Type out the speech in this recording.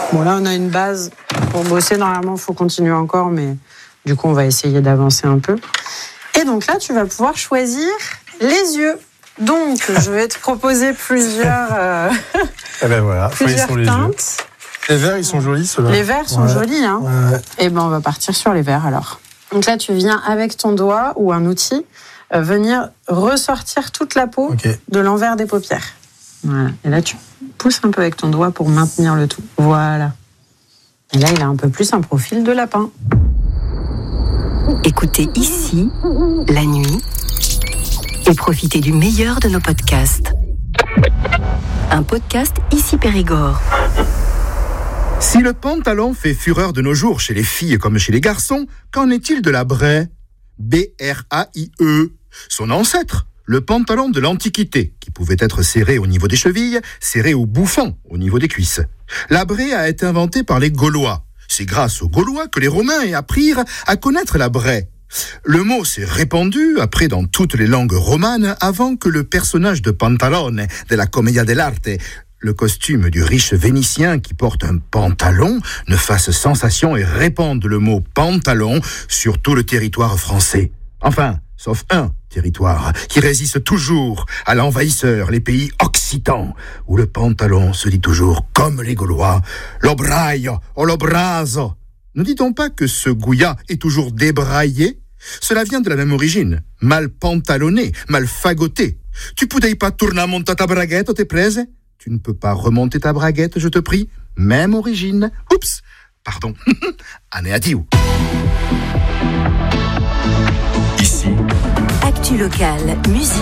Bon, là, on a une base pour bosser. Normalement, il faut continuer encore, mais du coup, on va essayer d'avancer un peu. Et donc là, tu vas pouvoir choisir les yeux. Donc, je vais te proposer plusieurs, plusieurs teintes. Les verts, ils sont jolis, ceux-là. Les verts sont jolis, hein. Ouais. Et ben, on va partir sur les verts, alors. Donc là, tu viens avec ton doigt ou un outil venir ressortir toute la peau de l'envers des paupières. Voilà. Et là, tu pousses un peu avec ton doigt pour maintenir le tout. Voilà. Et là, il a un peu plus un profil de lapin. Écoutez ici, la nuit, et profitez du meilleur de nos podcasts. Un podcast Ici Périgord. Si le pantalon fait fureur de nos jours chez les filles comme chez les garçons, qu'en est-il de la braie ? B-R-A-I-E. Son ancêtre, le pantalon de l'Antiquité, qui pouvait être serré au niveau des chevilles, serré au bouffon, au niveau des cuisses. La braie a été inventée par les Gaulois. C'est grâce aux Gaulois que les Romains apprirent à connaître la braie. Le mot s'est répandu après dans toutes les langues romanes avant que le personnage de Pantalone de la Commedia dell'arte, le costume du riche Vénitien qui porte un pantalon, ne fasse sensation et répande le mot pantalon sur tout le territoire français. Enfin, sauf un territoire qui résiste toujours à l'envahisseur, les pays occitans, où le pantalon se dit toujours comme les Gaulois, l'obraio o l'obraso. Ne dit-on pas que ce gouillat est toujours débraillé ? Cela vient de la même origine, mal pantalonné, mal fagoté. Tu pouvais pas tourner monter ta braguette, t'es prese ? Tu ne peux pas remonter ta braguette, je te prie. Même origine. Oups, pardon. Anéatiu. Ici. Actu locale, musique.